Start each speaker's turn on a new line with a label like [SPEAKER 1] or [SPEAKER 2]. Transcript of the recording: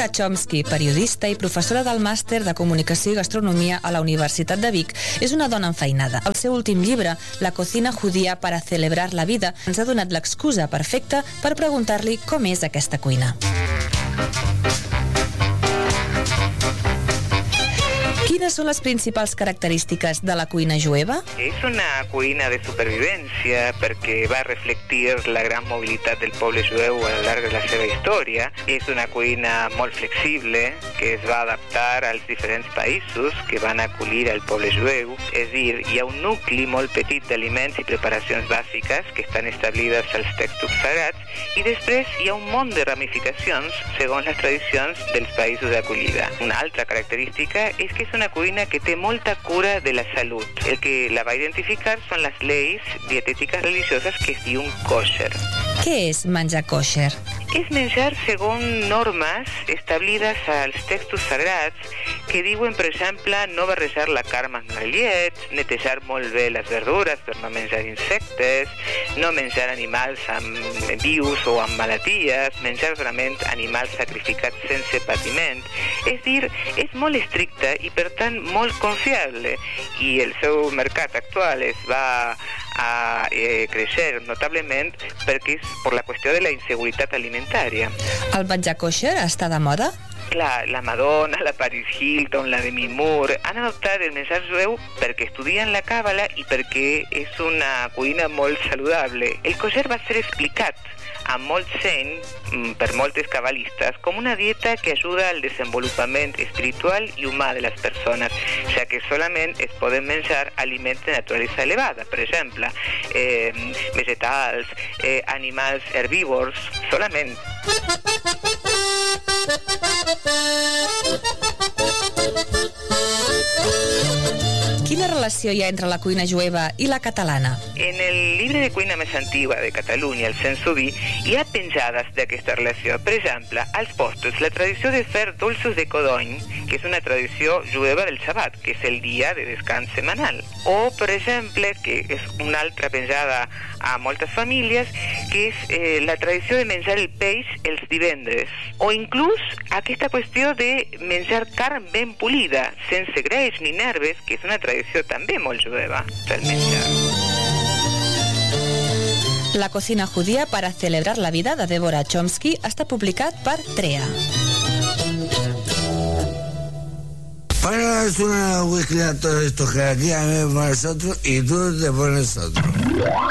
[SPEAKER 1] Débora Chomsky, periodista i professora del màster de Comunicació i Gastronomia a la Universitat de Vic, és una dona enfeinada. El seu últim llibre, La cocina judía para celebrar la vida, ens ha donat l'excusa perfecta per preguntar-li com és aquesta cuina. Quines són les principals característiques de la cuina jueva?
[SPEAKER 2] És una cuina de supervivència perquè va reflectir la gran mobilitat del poble jueu a lo llarg de la seva història. És una cuina molt flexible que es va adaptar als diferents països que van acollir al poble jueu. És a dir, hi ha un nucli molt petit d'aliments i preparacions bàsiques que estan establides als textos sagrats i després hi ha un munt de ramificacions segons les tradicions dels països d'acollida. Una altra característica és que és una cuina que té molta cura de la salut. El que la va identificar són les lleis dietètiques religioses que es diuen kosher.
[SPEAKER 1] Què és menjar kosher?
[SPEAKER 2] És menjar segons normes establides als textos sagrats que diuen, per exemple, no barrejar la carn amb llet, netejar molt bé les verdures per no menjar insectes, no menjar animals vius o amb malalties, menjar realment animals sacrificats sense patiment. És dir, és molt estricte i per tant molt confiable i el seu mercat actual es va a créixer notablement perquè és per la qüestió de la inseguretat alimentària.
[SPEAKER 1] El menjar kosher està de moda?
[SPEAKER 2] Clar, la Madonna, la Paris Hilton, la Demi Moore han adoptat el menjar jueu perquè estudien la càbala i perquè és una cuina molt saludable. El kosher va ser explicat amb molt seny per moltes cabalistes com una dieta que ajuda al desenvolupament espiritual i humà de les persones, ja que solament es poden menjar aliments de naturalesa elevada, per exemple, vegetals, animals herbívors, solament.
[SPEAKER 1] Quina relació hi ha entre la cuina jueva i la catalana?
[SPEAKER 2] En el llibre de cuina més antiga de Catalunya, el Censoví, hi ha penjades d'aquesta relació. Per exemple, als postres, la tradició de fer dolços de codony, que és una tradició jueva del Shabbat, que és el dia de descans setmanal. O, per exemple, que és una altra penjada a moltes famílies, que és la tradició de menjar el peix els divendres. O inclús aquesta qüestió de menjar carn ben polida, sense greix ni nerves, que és una tradició també molt jueva del menjar.
[SPEAKER 1] La cocina judía para celebrar la vida de Débora Chomsky està publicat per TREA.
[SPEAKER 3] Para es una whisky a todo esto que aquí a mí me pones otro y tú te pones otro.